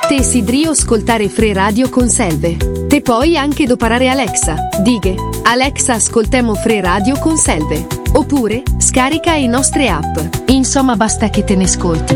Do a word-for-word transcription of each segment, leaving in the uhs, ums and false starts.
Te sidrio ascoltare Free Radio con Selve. Te puoi anche doparare Alexa. Dighe, Alexa ascoltemo Free Radio con Selve. Oppure, scarica i nostre app. Insomma basta che te ne ascolti.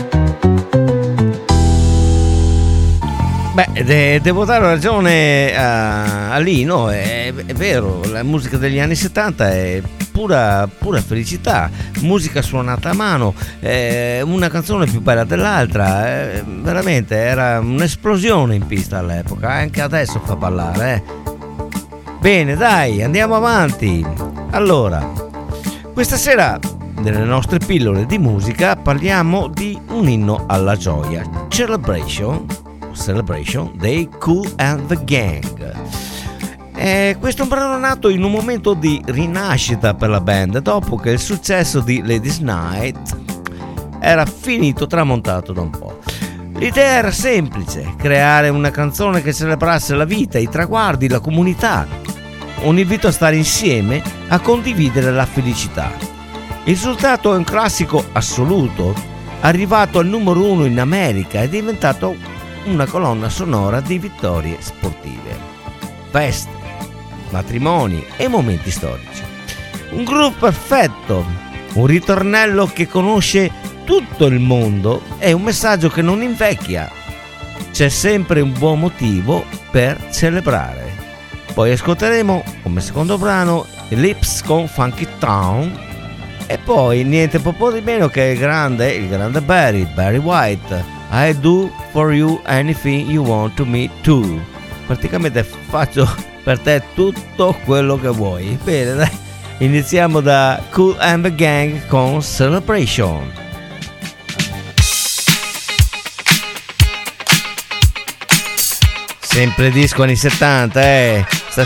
Beh, de- devo dare ragione a, a Lino, è, è vero, la musica degli anni settanta è pura, pura felicità, musica suonata a mano, eh, una canzone più bella dell'altra, eh, veramente era un'esplosione in pista all'epoca, anche adesso fa ballare. Eh. Bene, dai, andiamo avanti. Allora, questa sera nelle nostre pillole di musica parliamo di un inno alla gioia, Celebration, Celebration dei Kool and the Gang. Eh, questo è un brano nato in un momento di rinascita per la band dopo che il successo di Ladies Night era finito, tramontato da un po'. L'idea era semplice: creare una canzone che celebrasse la vita, i traguardi, la comunità, un invito a stare insieme, a condividere la felicità. Il risultato è un classico assoluto, arrivato al numero uno in America e diventato una colonna sonora di vittorie sportive, feste, matrimoni e momenti storici. Un groove perfetto, un ritornello che conosce tutto il mondo e un messaggio che non invecchia. C'è sempre un buon motivo per celebrare. Poi ascolteremo come secondo brano Lips con Funky Town e poi niente po' di meno che il grande, il grande Barry, Barry White, I do for you anything you want to me too. Praticamente faccio per te tutto quello che vuoi. Bene, dai, iniziamo da Kool and the Gang con Celebration. Sempre disco anni settanta, eh.